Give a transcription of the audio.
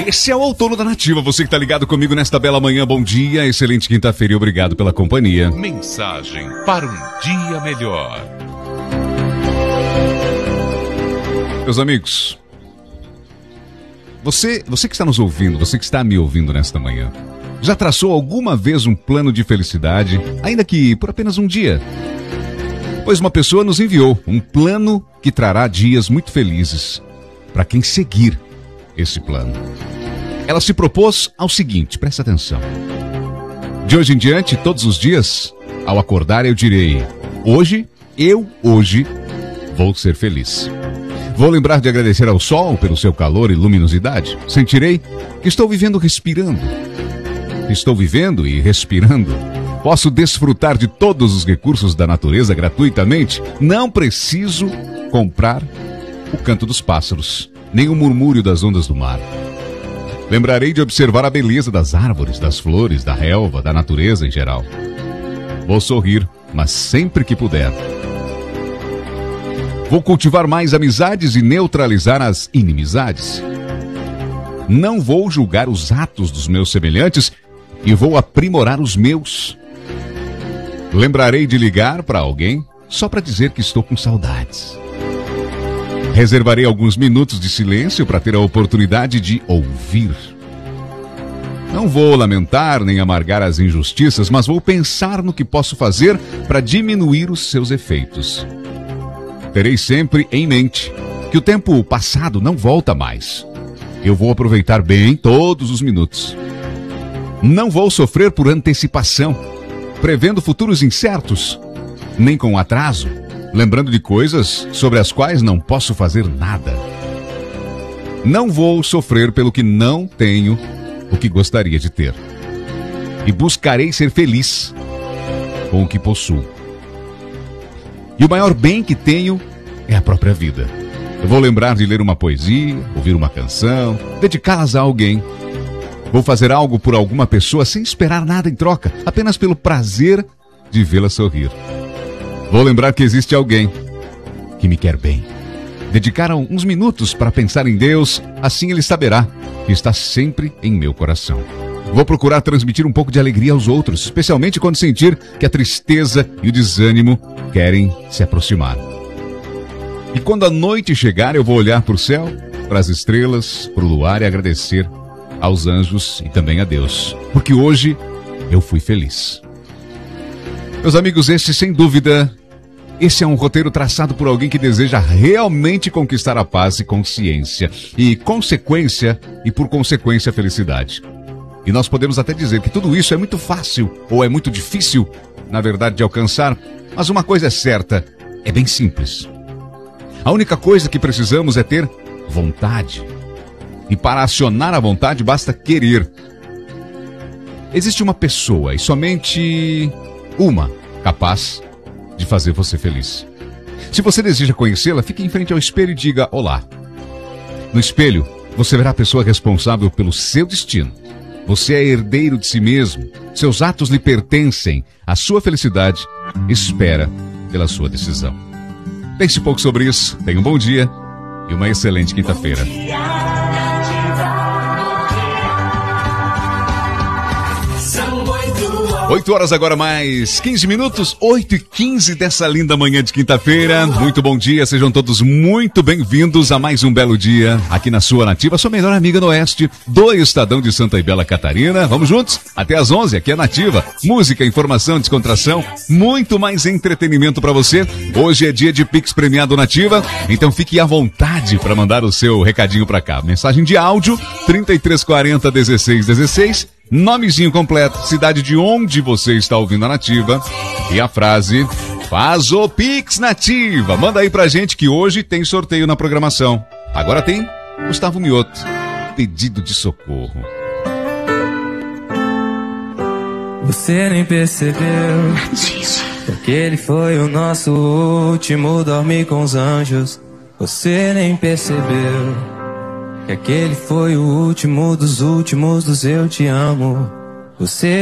Esse é o Outono da Nativa. Você que tá ligado comigo nesta bela manhã, bom dia, excelente quinta-feira e obrigado pela companhia. Mensagem para um dia melhor. Meus amigos, você que está nos ouvindo, você que está me ouvindo nesta manhã, já traçou alguma vez um plano de felicidade, ainda que por apenas um dia? Pois uma pessoa nos enviou um plano que trará dias muito felizes para quem seguir esse plano. Ela se propôs ao seguinte, presta atenção. De hoje em diante, todos os dias, ao acordar eu direi, hoje vou ser feliz. Vou lembrar de agradecer ao sol pelo seu calor e luminosidade. Sentirei que estou vivendo respirando. Estou vivendo e respirando. Posso desfrutar de todos os recursos da natureza gratuitamente. Não preciso comprar o canto dos pássaros, nem o murmúrio das ondas do mar. Lembrarei de observar a beleza das árvores, das flores, da relva, da natureza em geral. Vou sorrir, mas sempre que puder. Vou cultivar mais amizades e neutralizar as inimizades. Não vou julgar os atos dos meus semelhantes e vou aprimorar os meus. Lembrarei de ligar para alguém só para dizer que estou com saudades. Reservarei alguns minutos de silêncio para ter a oportunidade de ouvir. Não vou lamentar nem amargar as injustiças, mas vou pensar no que posso fazer para diminuir os seus efeitos. Terei sempre em mente que o tempo passado não volta mais. Eu vou aproveitar bem todos os minutos. Não vou sofrer por antecipação, prevendo futuros incertos, nem com atraso, lembrando de coisas sobre as quais não posso fazer nada. Não vou sofrer pelo que não tenho o que gostaria de ter. E buscarei ser feliz com o que possuo. E o maior bem que tenho é a própria vida. Eu vou lembrar de ler uma poesia, ouvir uma canção, dedicá-las a alguém. Vou fazer algo por alguma pessoa sem esperar nada em troca, apenas pelo prazer de vê-la sorrir. Vou lembrar que existe alguém que me quer bem. Dedicar uns minutos para pensar em Deus, assim Ele saberá que está sempre em meu coração. Vou procurar transmitir um pouco de alegria aos outros, especialmente quando sentir que a tristeza e o desânimo querem se aproximar. E quando a noite chegar, eu vou olhar para o céu, para as estrelas, para o luar e agradecer aos anjos e também a Deus, porque hoje eu fui feliz. Meus amigos, sem dúvida, esse é um roteiro traçado por alguém que deseja realmente conquistar a paz e consciência, e por consequência, a felicidade. E nós podemos até dizer que tudo isso é muito fácil, ou é muito difícil, na verdade, de alcançar, mas uma coisa é certa, é bem simples. A única coisa que precisamos é ter vontade. E para acionar a vontade basta querer. Existe uma pessoa, e somente uma, capaz de fazer você feliz. Se você deseja conhecê-la, fique em frente ao espelho e diga olá. No espelho, você verá a pessoa responsável pelo seu destino. Você é herdeiro de si mesmo. Seus atos lhe pertencem. A sua felicidade espera pela sua decisão. Pense um pouco sobre isso. Tenha um bom dia e uma excelente quinta-feira. 8 horas agora mais 15 minutos, 8h15 dessa linda manhã de quinta-feira. Muito bom dia, sejam todos muito bem-vindos a mais um belo dia aqui na sua Nativa, sua melhor amiga no oeste do estadão de Santa e Bela Catarina. Vamos juntos? Até às 11, aqui é Nativa. Música, informação, descontração, muito mais entretenimento pra você. Hoje é dia de Pix premiado Nativa, então fique à vontade para mandar o seu recadinho pra cá. Mensagem de áudio, 3340 1616. Nomezinho completo, cidade de onde você está ouvindo a Nativa e a frase, faz o Pix Nativa. Manda aí pra gente que hoje tem sorteio na programação. Agora tem Gustavo Mioto, pedido de socorro. Você nem percebeu que ele foi o nosso último dormir com os anjos. Você nem percebeu que aquele foi o último dos eu te amo. Você